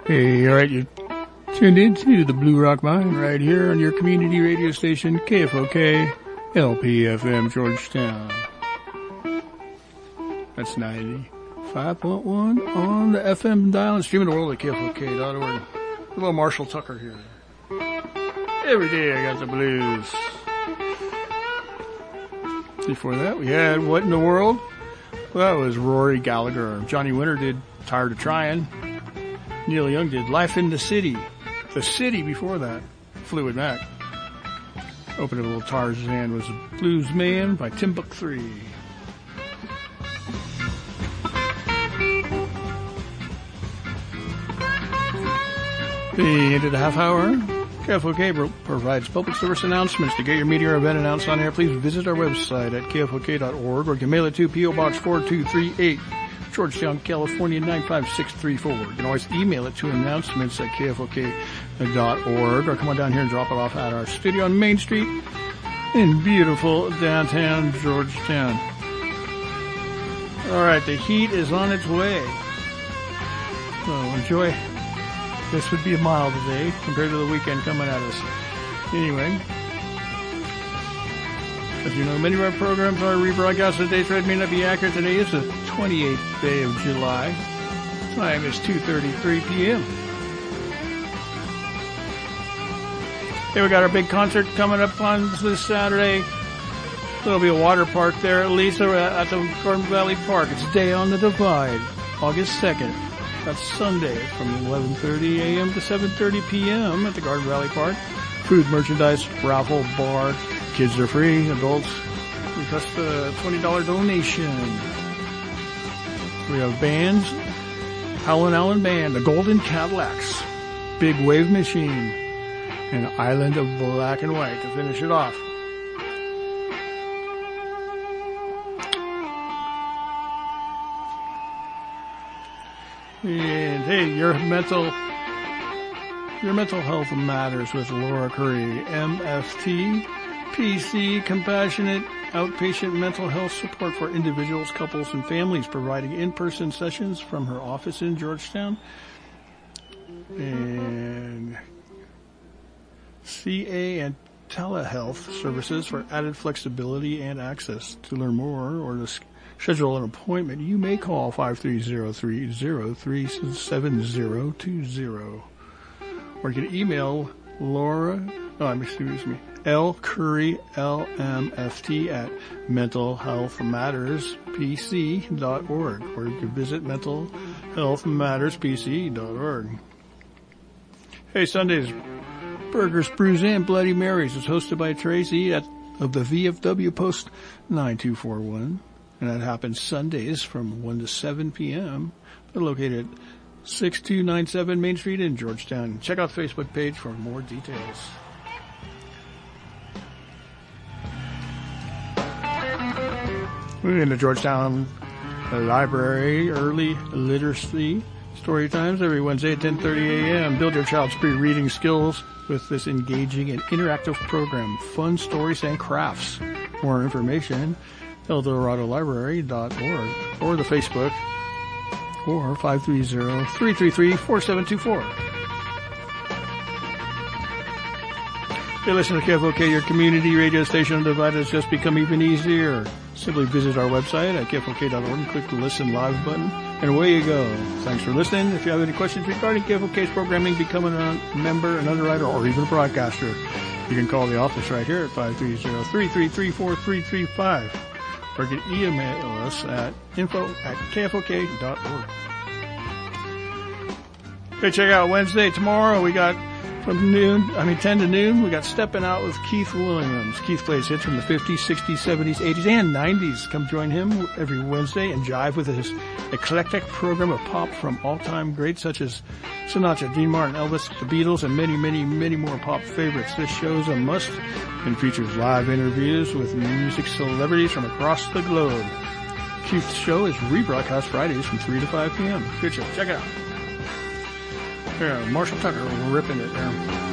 Hey, all right, you tuned into the Blue Rock Mine right here on your community radio station, KFOK, LPFM, Georgetown. That's 95.1 on the FM dial and streaming the world at KFOK.org. Little Marshall Tucker here. Every day I got the blues. Before that, we had What in the World? Well, that was Rory Gallagher. Johnny Winter did Tired of Trying. Neil Young did Life in the City. The City before that, Fleetwood Mac. Opening a little Tarzan was Blues Man by Timbuk 3. The end of the half hour. KFOK provides public service announcements. To get your media or event announced on air, please visit our website at kfok.org or you can mail it to P.O. Box 4238, Georgetown, California 95634. You can always email it to announcements at kfok.org or come on down here and drop it off at our studio on Main Street in beautiful downtown Georgetown. All right, the heat is on its way. So enjoy. This would be a mild day compared to the weekend coming at us. Anyway, as you know, many of our programs are rebroadcast. The date may not be accurate. Today is the 28th day of July. Time is 2:33 p.m. Hey, we got our big concert coming up on this Saturday. There'll be a water park there at least at the Garden Valley Park. It's Day on the Divide, August 2nd. That's Sunday from 11:30 a.m. to 7:30 p.m. at the Garden Valley Park. Food, merchandise, raffle, bar. Kids are free. Adults request a $20 donation. We have bands. Howlin' Allen Band, the Golden Cadillacs, Big Wave Machine, and Island of Black and White to finish it off. And hey, your mental health matters with Laura Curry, MFT, PC, compassionate outpatient mental health support for individuals, couples, and families, providing in-person sessions from her office in Georgetown. And CA and telehealth services for added flexibility and access. To learn more or to schedule an appointment, you may call 530-303-7020. Or you can email L. Curry, LMFT at mentalhealthmatterspc.org. Or you can visit mentalhealthmatterspc.org. Hey, Sundays, Burgers, Brews, and Bloody Marys is hosted by Tracy of the VFW Post 9241. And that happens Sundays from 1 to 7 p.m. They're located at 6297 Main Street in Georgetown. Check out the Facebook page for more details. We're in the Georgetown Library Early Literacy Story Times every Wednesday at 10:30 a.m. Build your child's pre-reading skills with this engaging and interactive program. Fun stories and crafts. More information, ElDoradoLibrary.org or the Facebook or 530-333-4724. You're listening to KFOK, your community radio station on Divide has just become even easier. Simply visit our website at KFOK.org and click the Listen Live button, and away you go. Thanks for listening. If you have any questions regarding KFOK's programming, becoming a member, an underwriter, or even a broadcaster, you can call the office right here at 530-333-4335. Or you can email us at info@kfok.org. Hey, check out Wednesday tomorrow. We got from 10 to noon, we got Stepping Out with Keith Williams. Keith plays hits from the 50s, 60s, 70s, 80s, and 90s. Come join him every Wednesday and jive with his eclectic program of pop from all-time greats such as Sinatra, Dean Martin, Elvis, the Beatles, and many, many, many more pop favorites. This show's a must and features live interviews with music celebrities from across the globe. Keith's show is rebroadcast Fridays from 3 to 5 p.m. Good show. Check it out. Yeah, Marshall Tucker ripping it there.